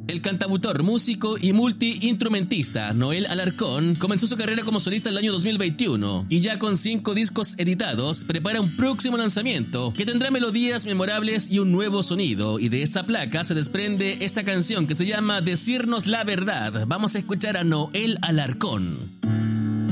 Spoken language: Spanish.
El cantautor, músico y multiinstrumentista Noel Alarcón comenzó su carrera como solista en el año 2021 y ya con 5 discos editados prepara un próximo lanzamiento que tendrá melodías memorables y un nuevo sonido, y de esa placa se desprende esta canción que se llama Decirnos la Verdad. Vamos a escuchar a Noel Alarcón.